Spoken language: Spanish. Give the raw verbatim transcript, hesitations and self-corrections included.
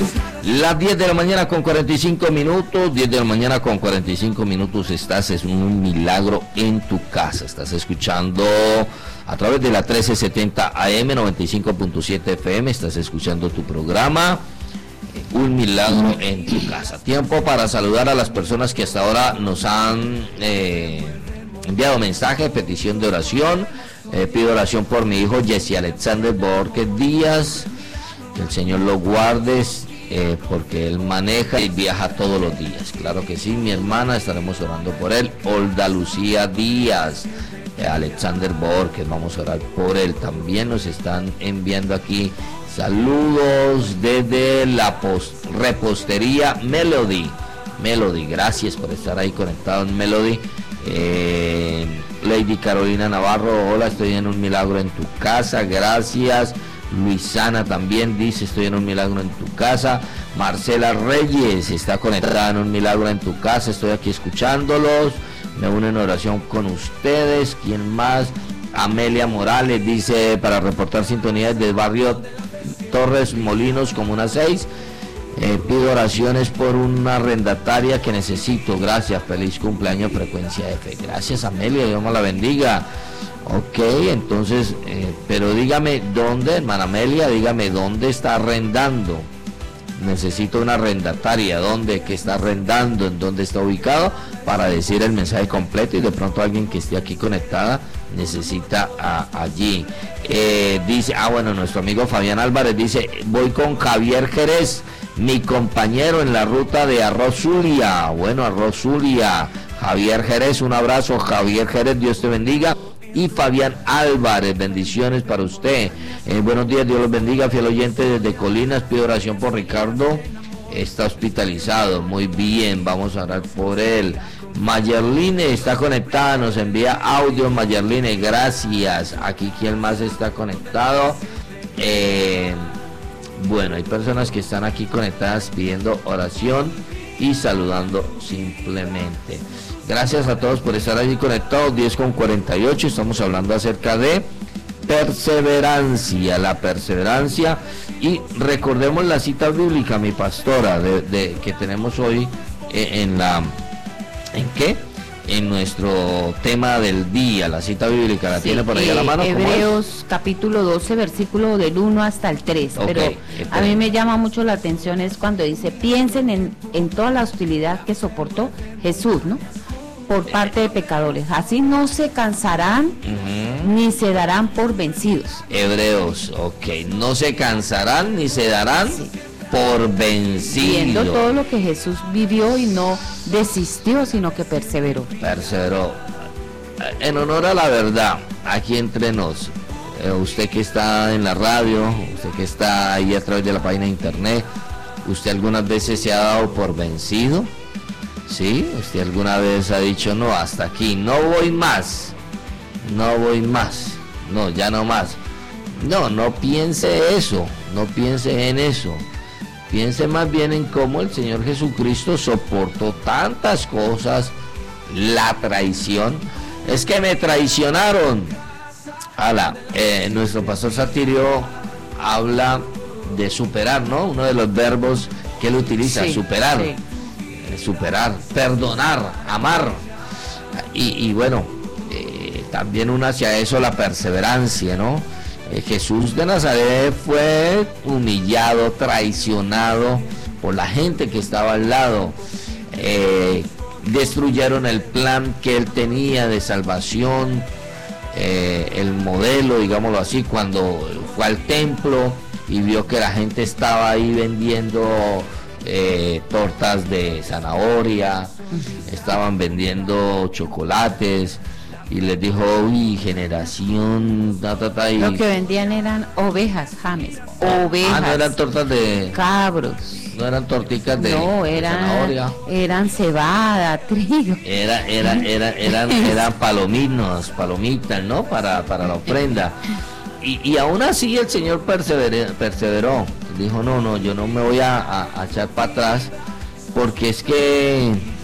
Las diez de la mañana con cuarenta y cinco minutos, diez de la mañana con cuarenta y cinco minutos, estás en un milagro en tu casa. Estás escuchando a través de la trece setenta A M, noventa y cinco punto siete F M, estás escuchando tu programa Un Milagro en tu Casa. Tiempo para saludar a las personas que hasta ahora nos han eh, enviado mensajes, petición de oración. Eh, pido oración por mi hijo Jesse Alexander Borges Díaz, que el Señor lo guarde, eh, porque él maneja y viaja todos los días. Claro que sí, mi hermana, estaremos orando por él. Olda Lucía Díaz, eh, Alexander Borges, vamos a orar por él. También nos están enviando aquí saludos desde la post, repostería Melody. Melody, gracias por estar ahí conectado en Melody. Eh, Lady Carolina Navarro, hola, estoy en un milagro en tu casa, gracias. Luisana también dice, estoy en un milagro en tu casa. Marcela Reyes está conectada en un milagro en tu casa, estoy aquí escuchándolos, me uno en oración con ustedes. ¿Quién más? Amelia Morales dice, para reportar sintonía desde el barrio Torres Molinos, Comuna seis. Eh, pido oraciones por una arrendataria que necesito. Gracias, feliz cumpleaños Frecuencia F. Gracias, Amelia, Dios me la bendiga. Ok, entonces, eh, pero dígame dónde, hermana Amelia, dígame dónde está arrendando. Necesito una arrendataria, dónde, que está arrendando, en dónde está ubicado, para decir el mensaje completo, y de pronto alguien que esté aquí conectada necesita a, allí. Eh, dice, ah bueno, nuestro amigo Fabián Álvarez dice, voy con Javier Jerez, mi compañero en la ruta de Arroz Zulia. Bueno, Arroz Zulia, Javier Jerez, un abrazo, Javier Jerez, Dios te bendiga. Y Fabián Álvarez, bendiciones para usted. Eh, buenos días, Dios los bendiga, fiel oyente desde Colinas, pido oración por Ricardo, está hospitalizado. Muy bien, vamos a orar por él. Mayerline está conectada, nos envía audio. Mayerline, gracias. Aquí, ¿quién más está conectado? Eh, bueno, hay personas que están aquí conectadas pidiendo oración y saludando simplemente. Gracias a todos por estar allí conectados. Diez con cuarenta y ocho, estamos hablando acerca de perseverancia, la perseverancia, y recordemos la cita bíblica, mi pastora, de, de que tenemos hoy eh, en la, ¿en qué? En nuestro tema del día, la cita bíblica, ¿la sí, tiene por ahí eh, a la mano? Hebreos capítulo doce, versículo del uno hasta el tres, okay, pero esperen. A mí me llama mucho la atención es cuando dice, piensen en, en toda la hostilidad que soportó Jesús, ¿no?, por parte de pecadores, así no se cansarán uh-huh. ni se darán por vencidos. Hebreos, ok, no se cansarán ni se darán sí. por vencidos. Viendo todo lo que Jesús vivió y no desistió, sino que perseveró. Perseveró. En honor a la verdad, aquí entre nos, eh, usted que está en la radio, usted que está ahí a través de la página de internet, ¿usted algunas veces se ha dado por vencido? ¿Sí? ¿Usted alguna vez ha dicho, no, hasta aquí, no voy más, no voy más, no, ya no más? No, no piense eso, no piense en eso. Piense más bien en cómo el Señor Jesucristo soportó tantas cosas, la traición. Es que me traicionaron. Ala, eh, nuestro pastor Satirio habla de superar, ¿no? Uno de los verbos que él utiliza, sí, superar. Sí. Superar, perdonar, amar, y, y bueno, eh, también una hacia eso la perseverancia, ¿no? Eh, Jesús de Nazaret fue humillado, traicionado por la gente que estaba al lado, eh, destruyeron el plan que él tenía de salvación, eh, el modelo, digámoslo así, cuando fue al templo y vio que la gente estaba ahí vendiendo Eh, tortas de zanahoria, estaban vendiendo chocolates, y les dijo, uy, generación ta, ta, ta, y lo que vendían eran ovejas, James, ovejas. Ah, no eran tortas de cabros, no eran torticas de, no, eran, de zanahoria, eran cebada, trigo, era, era, era, eran, eran palominos, palomitas, ¿no? Para, para la ofrenda. Y, y aún así el Señor perseveró, perseveró. Dijo, no, no, yo no me voy a, a, a echar para atrás, porque es que